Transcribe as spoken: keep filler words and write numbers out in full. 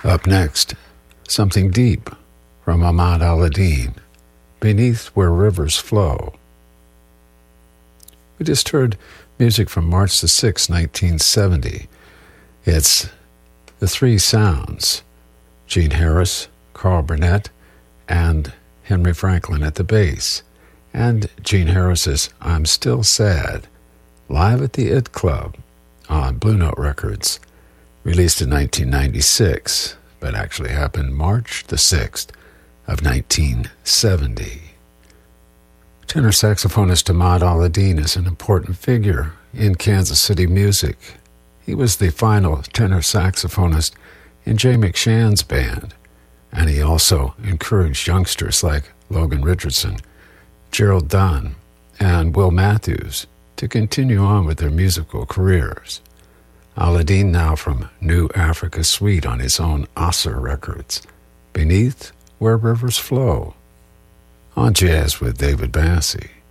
Up next, something deep from Ahmad Al-Addin, Beneath Where Rivers Flow. We just heard music from March the sixth, nineteen seventy. It's the Three Sounds, Gene Harris, Carl Burnett, and Henry Franklin at the bass, and Gene Harris's I'm Still Sad, live at the It Club on Blue Note Records, released in nineteen ninety-six, but actually happened March the sixth of nineteen seventy. Tenor saxophonist Ahmad Al-Addin is an important figure in Kansas City music. He was the final tenor saxophonist in Jay McShann's band, and he also encouraged youngsters like Logan Richardson, Gerald Dunn, and Will Matthews to continue on with their musical careers. Al-Addin now from New Africa Suite on his own Osser Records, Beneath Where Rivers Flow, on Jazz with David Bassey.